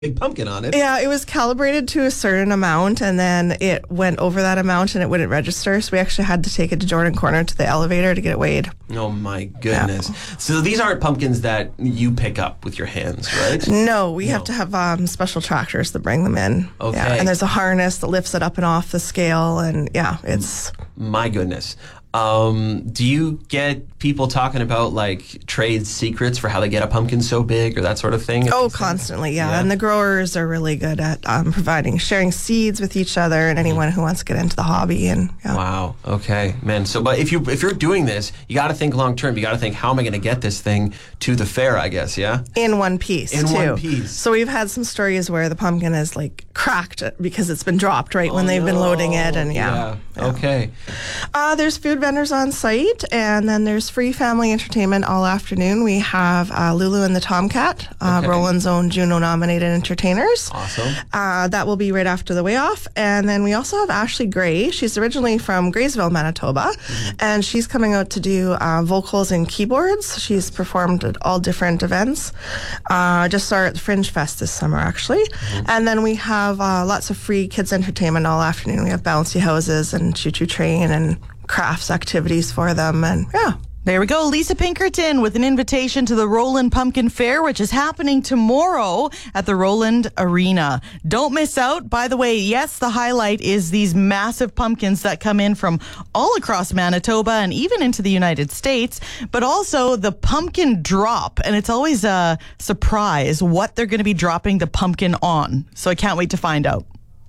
big pumpkin on it. Yeah, it was calibrated to a certain amount, and then it went over that amount and it wouldn't register. So we actually had to take it to Jordan Corner to the elevator to get it weighed. Oh my goodness. Yeah. So these aren't pumpkins that you pick up with your hands, right? No, we have to have special tractors that bring them in. Okay. Yeah, and there's a harness that lifts it up and off the scale, and it's... My goodness. Do you get people talking about like trade secrets for how they get a pumpkin so big or that sort of thing? Oh, constantly, yeah. And the growers are really good at sharing seeds with each other and anyone who wants to get into the hobby. Wow. Okay, man. So, but if you're doing this, you got to think long term. You got to think, how am I going to get this thing to the fair? I guess, yeah. In one piece. One piece. So we've had some stories where the pumpkin is like cracked because it's been dropped when they've been loading it, and yeah. Okay. There's food vendors on site, and then there's free family entertainment all afternoon. We have Lulu and the Tomcat, Roland's own Juno-nominated entertainers. Awesome. That will be right after the Way Off. And then we also have Ashley Gray. She's originally from Graysville, Manitoba, and she's coming out to do vocals and keyboards. She's performed at all different events. Just saw her at the Fringe Fest this summer, actually. And then we have lots of free kids entertainment all afternoon. We have bouncy houses and choo-choo train and crafts activities for them, and There we go. Lisa Pinkerton with an invitation to the Roland Pumpkin Fair, which is happening tomorrow at the Roland Arena. Don't miss out. By the way, yes, the highlight is these massive pumpkins that come in from all across Manitoba and even into the United States, but also the pumpkin drop. And it's always a surprise what they're going to be dropping the pumpkin on. So I can't wait to find out.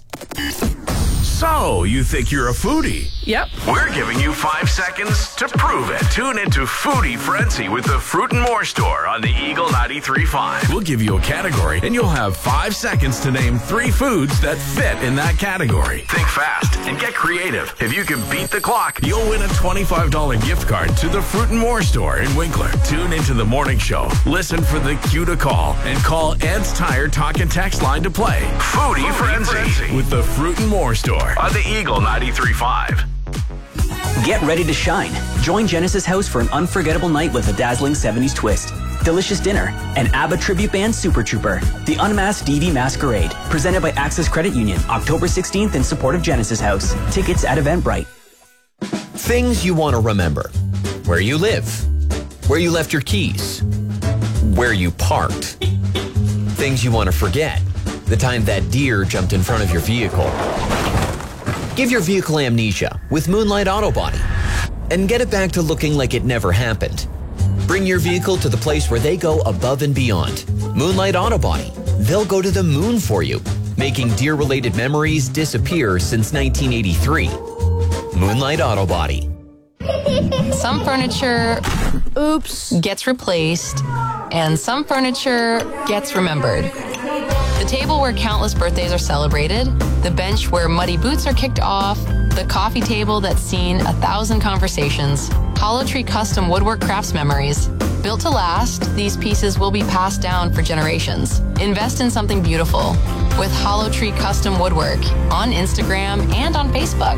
So, you think you're a foodie? Yep. We're giving you 5 seconds to prove it. Tune into Foodie Frenzy with the Fruit and More Store on the Eagle 93.5. We'll give you a category, and you'll have 5 seconds to name 3 foods that fit in that category. Think fast and get creative. If you can beat the clock, you'll win a $25 gift card to the Fruit and More Store in Winkler. Tune into the morning show. Listen for the cue to call, and call Ed's Tire Talk and Text line to play. Foodie Frenzy with the Fruit and More Store on the Eagle 93.5. Get ready to shine. Join Genesis House for an unforgettable night with a dazzling 70s twist, delicious dinner, and ABBA tribute band Super Trooper. The Unmasked DV Masquerade, presented by Access Credit Union, October 16th in support of Genesis House. Tickets at Eventbrite. Things you want to remember. Where you live. Where you left your keys. Where you parked. Things you want to forget. The time that deer jumped in front of your vehicle. Give your vehicle amnesia with Moonlight Auto Body and get it back to looking like it never happened. Bring your vehicle to the place where they go above and beyond. Moonlight Auto Body. They'll go to the moon for you, making deer-related memories disappear since 1983. Moonlight Auto Body. Some furniture, gets replaced, and some furniture gets remembered. The table where countless birthdays are celebrated, the bench where muddy boots are kicked off, the coffee table that's seen 1,000 conversations. Hollow Tree Custom Woodwork crafts memories. Built to last, these pieces will be passed down for generations. Invest in something beautiful with Hollow Tree Custom Woodwork on Instagram and on Facebook.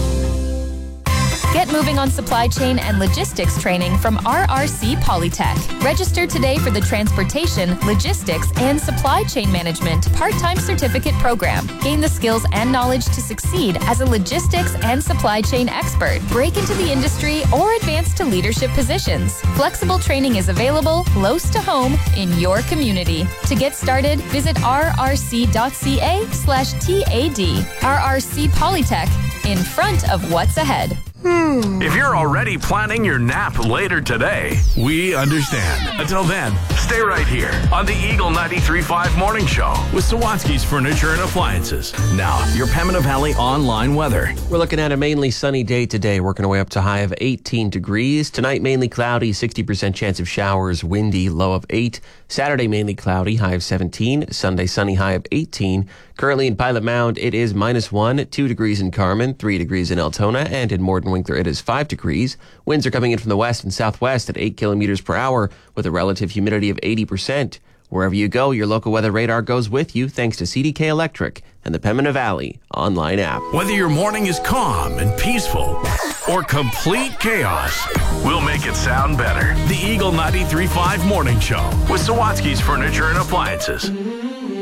Get moving on supply chain and logistics training from RRC Polytech. Register today for the Transportation, Logistics, and Supply Chain Management part-time certificate program. Gain the skills and knowledge to succeed as a logistics and supply chain expert. Break into the industry or advance to leadership positions. Flexible training is available close to home in your community. To get started, visit rrc.ca/TAD. RRC Polytech, in front of what's ahead. If you're already planning your nap later today, we understand. Until then, stay right here on the Eagle 93.5 Morning Show with Sawatsky's Furniture and Appliances. Now, your Pembina Valley online weather. We're looking at a mainly sunny day today, working our way up to a high of 18 degrees. Tonight, mainly cloudy, 60% chance of showers, windy, low of 8. Saturday, mainly cloudy, high of 17. Sunday, sunny, high of 18. Currently in Pilot Mound, it is -1, 2 degrees in Carman, 3 degrees in Altona, and in Morden Winkler, it is 5 degrees. Winds are coming in from the west and southwest at 8 kilometers per hour with a relative humidity of 80%. Wherever you go, your local weather radar goes with you thanks to CDK Electric and the Pembina Valley online app. Whether your morning is calm and peaceful or complete chaos, we'll make it sound better. The Eagle 93.5 Morning Show with Sawatsky's Furniture and Appliances.